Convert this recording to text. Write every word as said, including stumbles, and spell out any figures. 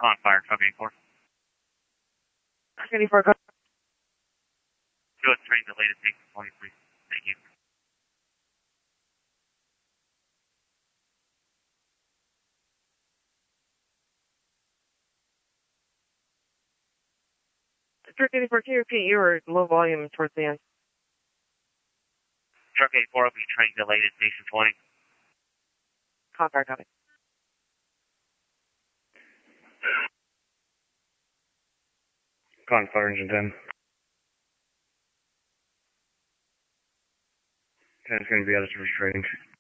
On fire, truck eighty-four. Truck eighty-four, go. Show us train delayed at station twenty, please. Thank you. Truck eighty-four, can you repeat? You were low volume towards the end. Truck eighty-four, opening train delayed at station twenty. On fire, copy. On fire, engine ten. ten is going to be out of service trading.